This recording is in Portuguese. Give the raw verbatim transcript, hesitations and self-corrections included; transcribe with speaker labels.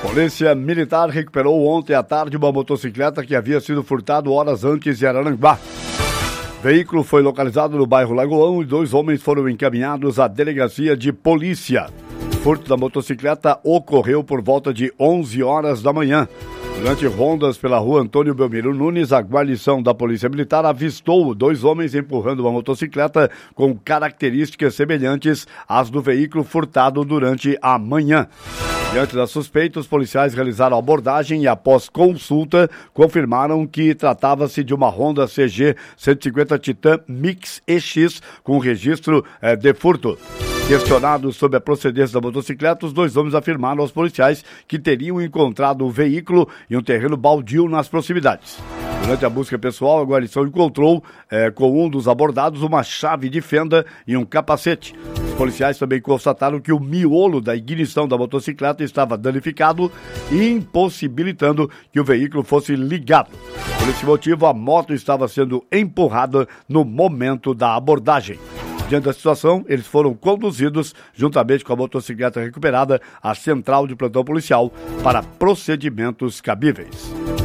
Speaker 1: Polícia Militar recuperou ontem à tarde uma motocicleta que havia sido furtada horas antes em Araranguá. O veículo foi localizado no bairro Lagoão e dois homens foram encaminhados à delegacia de polícia. O furto da motocicleta ocorreu por volta de onze horas da manhã. Durante rondas pela rua Antônio Belmiro Nunes, a guarnição da Polícia Militar avistou dois homens empurrando uma motocicleta com características semelhantes às do veículo furtado durante a manhã. Diante da suspeita, os policiais realizaram a abordagem e, após consulta, confirmaram que tratava-se de uma Honda C G cento e cinquenta Titan Mix E X com registro eh, de furto. Questionados sobre a procedência da motocicleta, os dois homens afirmaram aos policiais que teriam encontrado o veículo em um terreno baldio nas proximidades. Durante a busca pessoal, a guarnição encontrou eh, com um dos abordados uma chave de fenda e um capacete. Os policiais também constataram que o miolo da ignição da motocicleta estava danificado, impossibilitando que o veículo fosse ligado. Por esse motivo, a moto estava sendo empurrada no momento da abordagem. Diante da situação, eles foram conduzidos, juntamente com a motocicleta recuperada, à central de plantão policial para procedimentos cabíveis.